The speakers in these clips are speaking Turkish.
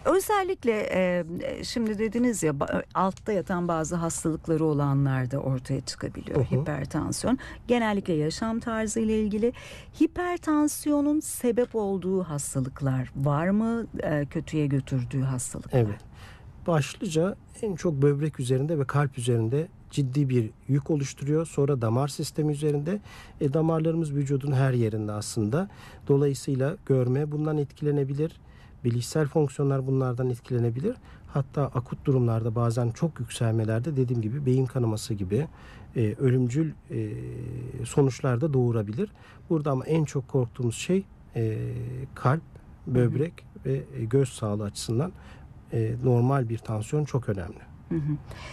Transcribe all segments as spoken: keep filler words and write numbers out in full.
Özellikle e, şimdi dediniz ya, altta yatan bazı hastalıkları olanlarda ortaya çıkabiliyor. Hı hı. Hipertansiyon genellikle yaşam tarzı ile ilgili. Hipertansiyonun sebep olduğu hastalıklar var mı? E, kötüye götürdüğü hastalıklar. Evet. Başlıca en çok böbrek üzerinde ve kalp üzerinde ciddi bir yük oluşturuyor. Sonra damar sistemi üzerinde. E, damarlarımız vücudun her yerinde aslında. Dolayısıyla görme bundan etkilenebilir. Bilişsel fonksiyonlar bunlardan etkilenebilir. Hatta akut durumlarda bazen çok yükselmelerde dediğim gibi beyin kanaması gibi e, ölümcül e, sonuçlar da doğurabilir. Burada ama en çok korktuğumuz şey e, kalp, böbrek hı hı. ve göz sağlığı açısından e, normal bir tansiyon çok önemli. Hı hı.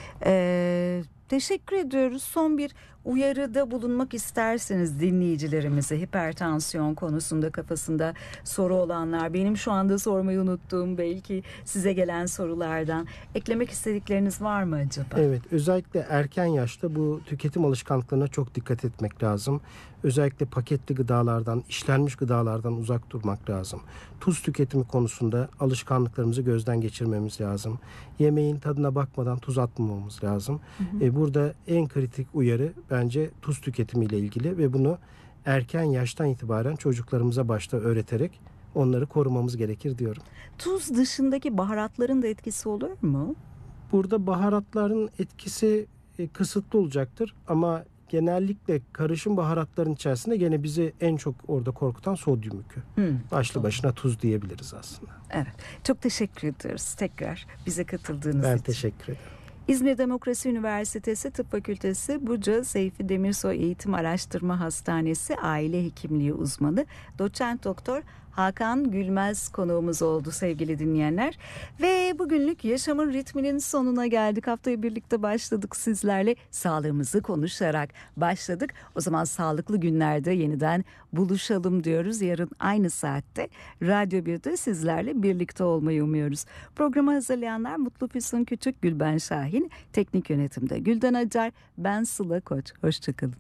Ee, teşekkür ediyoruz. Son bir uyarıda bulunmak isterseniz dinleyicilerimize, hipertansiyon konusunda kafasında soru olanlar, benim şu anda sormayı unuttuğum belki size gelen sorulardan eklemek istedikleriniz var mı acaba? Evet, özellikle erken yaşta bu tüketim alışkanlıklarına çok dikkat etmek lazım. Özellikle paketli gıdalardan, işlenmiş gıdalardan uzak durmak lazım. Tuz tüketimi konusunda alışkanlıklarımızı gözden geçirmemiz lazım. Yemeğin tadına bakmadan tuz atmamamız lazım. Hı hı. E, burada en kritik uyarı bence tuz tüketimiyle ilgili ve bunu erken yaştan itibaren çocuklarımıza başta öğreterek onları korumamız gerekir diyorum. Tuz dışındaki baharatların da etkisi olur mu? Burada baharatların etkisi e, kısıtlı olacaktır ama genellikle karışım baharatların içerisinde gene bizi en çok orada korkutan sodyum yükü. Hmm, Başlı doğru. başına tuz diyebiliriz aslında. Evet. Çok teşekkür ediyoruz tekrar bize katıldığınız ben için. Ben teşekkür ederim. İzmir Demokrasi Üniversitesi Tıp Fakültesi Buca Seyfi Demirsoy Eğitim Araştırma Hastanesi Aile Hekimliği uzmanı Doçent Doktor Hakan Gülmez konuğumuz oldu sevgili dinleyenler. Ve bugünlük Yaşamın Ritminin sonuna geldik. Haftaya birlikte başladık sizlerle. Sağlığımızı konuşarak başladık. O zaman sağlıklı günlerde yeniden buluşalım diyoruz. Yarın aynı saatte Radyo birde sizlerle birlikte olmayı umuyoruz. Programı hazırlayanlar Mutlu Füsun Küçük, Gülben Şahin, teknik yönetimde Gülden Acar, ben Sıla Koç. Hoşçakalın.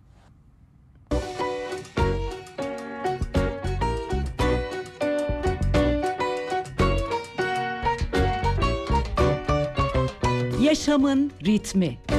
Yaşamın ritmi.